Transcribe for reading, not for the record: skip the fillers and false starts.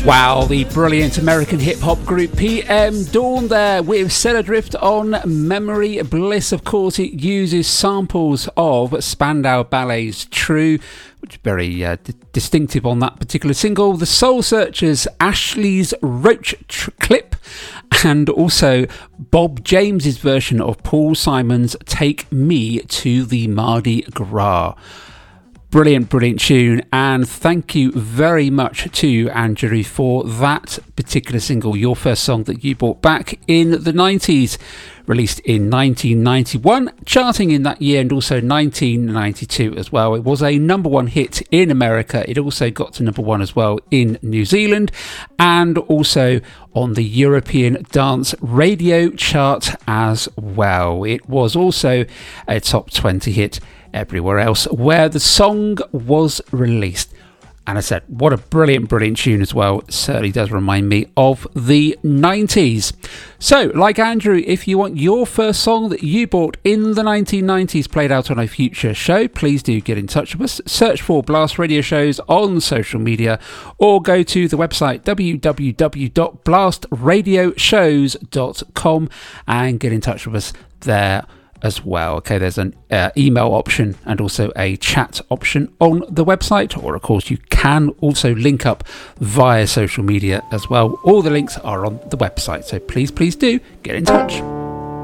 Wow, the brilliant American hip-hop group PM Dawn there with Set Adrift on Memory Bliss. Of course, it uses samples of Spandau Ballet's True, which is very distinctive on that particular single. The Soul Searchers' Ashley's Roach clip, and also Bob James's version of Paul Simon's Take Me to the Mardi Gras. Brilliant, brilliant tune, and thank you very much to Andrew for that particular single, your first song that you brought back in the 90s, released in 1991, charting in that year, and also 1992 as well. It was a number one hit in America. It also got to number one as well in New Zealand, and also on the European Dance Radio chart as well. It was also a top 20 hit everywhere else where the song was released. And I said, what a brilliant, brilliant tune as well. It certainly does remind me of the 90s. So, like Andrew, if you want your first song that you bought in the 1990s played out on a future show, please do get in touch with us. Search for Blast Radio Shows on social media, or go to the website www.blastradioshows.com and get in touch with us there as well. Okay, there's an email option and also a chat option on the website, or of course you can also link up via social media as well. All the links are on the website, so please do get in touch.